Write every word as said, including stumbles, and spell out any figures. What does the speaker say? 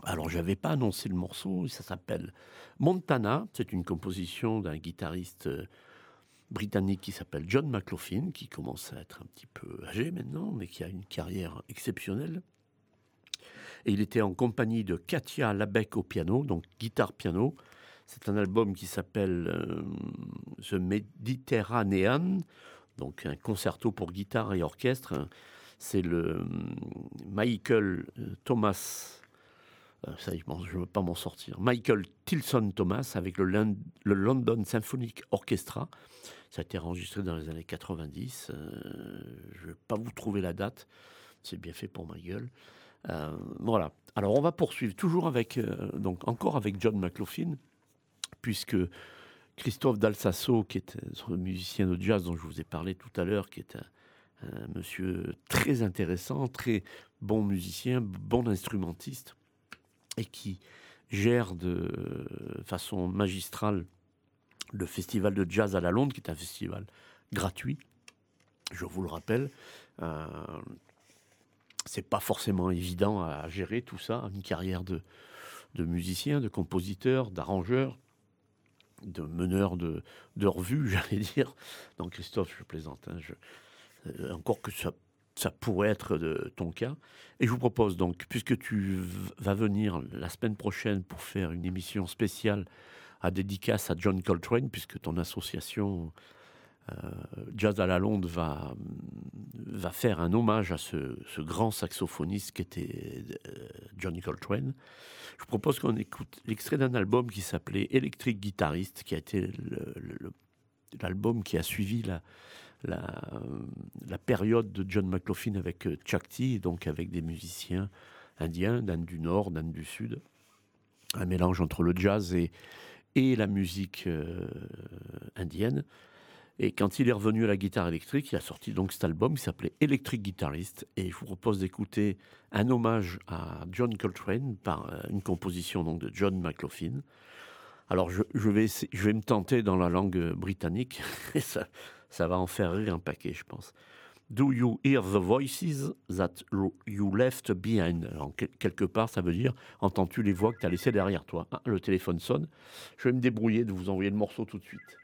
Alors, je n'avais pas annoncé le morceau, ça s'appelle Montana. C'est une composition d'un guitariste euh, britannique qui s'appelle John McLaughlin, qui commence à être un petit peu âgé maintenant, mais qui a une carrière exceptionnelle. Et il était en compagnie de Katia Labec au piano, donc guitare-piano. C'est un album qui s'appelle euh, The Mediterranean, donc un concerto pour guitare et orchestre. C'est le euh, Michael euh, Thomas, euh, ça je ne veux pas m'en sortir, Michael Tilson Thomas avec le, Lon- le London Symphonic Orchestra. Ça a été enregistré dans les années quatre-vingt-dix. Euh, je ne vais pas vous trouver la date, c'est bien fait pour ma gueule. Euh, voilà. Alors on va poursuivre toujours avec, euh, donc encore avec John McLaughlin, puisque Christophe Dalsasso, qui est un musicien de jazz dont je vous ai parlé tout à l'heure, qui est un, un monsieur très intéressant, très bon musicien, bon instrumentiste, et qui gère de façon magistrale le festival de jazz à la Londe, qui est un festival gratuit, je vous le rappelle. Euh, c'est pas forcément évident à gérer tout ça, une carrière de, de musicien, de compositeur, d'arrangeur, de meneur de, de revue, j'allais dire. Non, Christophe, je plaisante. Hein, je, euh, encore que ça, ça pourrait être de ton cas. Et je vous propose donc, puisque tu v- vas venir la semaine prochaine pour faire une émission spéciale à dédicace à John Coltrane, puisque ton association euh, Jazz à la Londe va, va faire un hommage à ce, ce grand saxophoniste qui était euh, Johnny Coltrane. Je vous propose qu'on écoute l'extrait d'un album qui s'appelait Electric Guitarist, qui a été le- le- le- l'album qui a suivi la, la, la période de John McLaughlin avec euh, Chuck T, donc avec des musiciens indiens, d'Inde du Nord, d'Inde du Sud. Un mélange entre le jazz et, et la musique euh, indienne. Et quand il est revenu à la guitare électrique, il a sorti donc cet album qui s'appelait Electric Guitarist. Et je vous propose d'écouter un hommage à John Coltrane par euh, une composition donc de John McLaughlin. Alors je, je vais essa- je vais me tenter dans la langue euh, britannique et ça, ça va en faire rire un paquet, je pense. Do you hear the voices that you left behind? Alors, quel- quelque part, ça veut dire entends-tu les voix que tu as laissées derrière toi? Ah, le téléphone sonne. Je vais me débrouiller de vous envoyer le morceau tout de suite.